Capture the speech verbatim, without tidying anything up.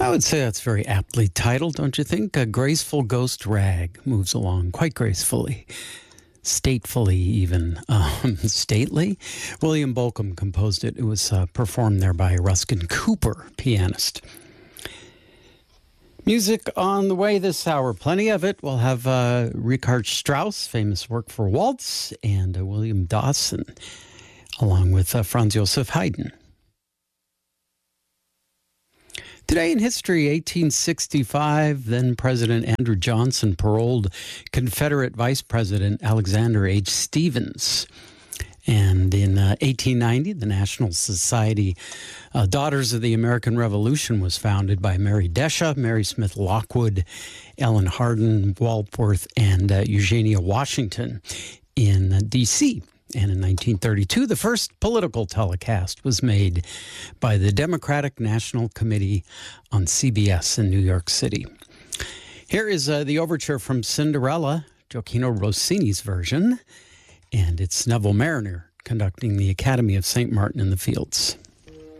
I would say that's very aptly titled, don't you think? A graceful ghost rag moves along quite gracefully, statefully even, um, stately. William Bolcom composed it. It was uh, performed there by Ruskin Cooper, pianist. Music on the way this hour, plenty of it. We'll have uh, Richard Strauss, famous work for waltz, and uh, William Dawson, along with uh, Franz Joseph Haydn. Today in history, eighteen sixty-five, then President Andrew Johnson paroled Confederate Vice President Alexander H. Stephens. And in uh, eighteen ninety, the National Society uh, Daughters of the American Revolution was founded by Mary Desha, Mary Smith Lockwood, Ellen Hardin Walworth, and uh, Eugenia Washington in uh, D C And in nineteen thirty-two, the first political telecast was made by the Democratic National Committee on C B S in New York City. Here is uh, the overture from Cinderella, Gioacchino Rossini's version, and it's Neville Mariner conducting the Academy of Saint Martin in the Fields.